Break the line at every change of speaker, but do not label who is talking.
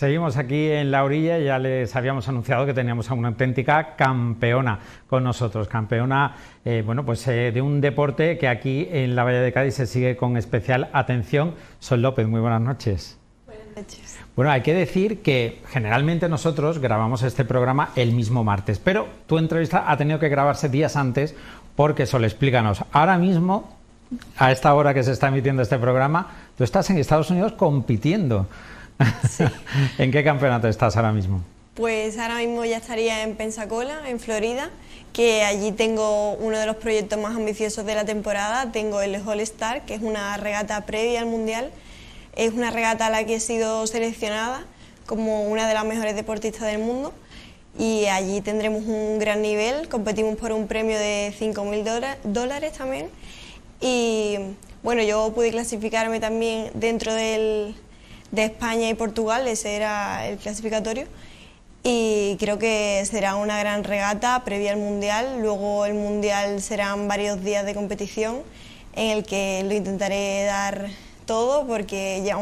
Seguimos aquí en la orilla, ya les habíamos anunciado que teníamos a una auténtica campeona con nosotros, campeona de un deporte que aquí en la Bahía de Cádiz se sigue con especial atención. Sol López, muy buenas noches.
Buenas noches.
Bueno, hay que decir que generalmente nosotros grabamos este programa el mismo martes, pero tu entrevista ha tenido que grabarse días antes porque, Sol, explícanos, ahora mismo, a esta hora que se está emitiendo este programa, tú estás en Estados Unidos compitiendo.
Sí.
¿En qué campeonato estás ahora mismo?
Pues ahora mismo ya estaría en Pensacola, en Florida, que allí tengo uno de los proyectos más ambiciosos de la temporada. Tengo el All Star, que es una regata previa al Mundial. Es una regata a la que he sido seleccionada como una de las mejores deportistas del mundo y allí tendremos un gran nivel. Competimos por un premio de $5.000 también y bueno, yo pude clasificarme también dentro de España y Portugal, ese era el clasificatorio, y creo que será una gran regata previa al Mundial. Luego el Mundial serán varios días de competición en el que lo intentaré dar todo porque ya